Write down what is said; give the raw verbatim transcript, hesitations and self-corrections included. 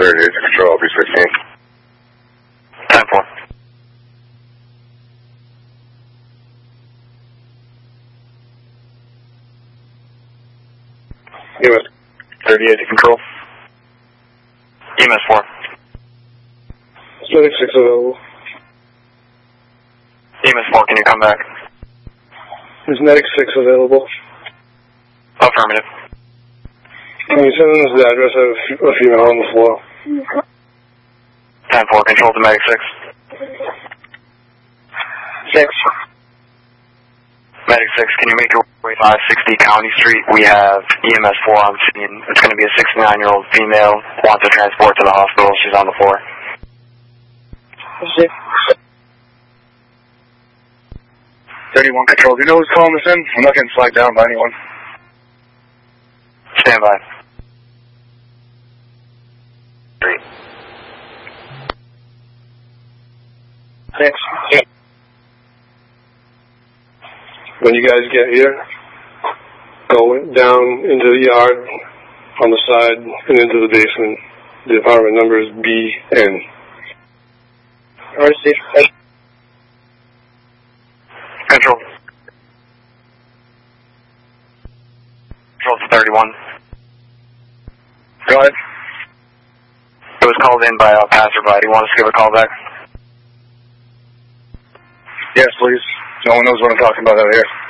thirty-eight to control, B sixteen. ten four. E M S thirty-eight to control. E M S four. Medic six available. E M S four, can you come back? Is Medic six available? Affirmative. Can you send us the address of a female on the floor? ten four, control to Medic six. six. Medic six, can you make your way five sixty County Street? We have E M S four on scene. It's going to be a sixty-nine-year-old female. Wants to transport to the hospital. She's on the floor. six. thirty-one control. Do you know who's calling this in? I'm not getting flagged down by anyone. Stand by. Three. Six. Six. When you guys get here, go down into the yard on the side and into the basement. The apartment number is B N. R C. Control. Control to thirty-one. Go ahead. It was called in by a passerby. Do you want us to give a call back? Yes, please. No one knows what I'm talking about out here.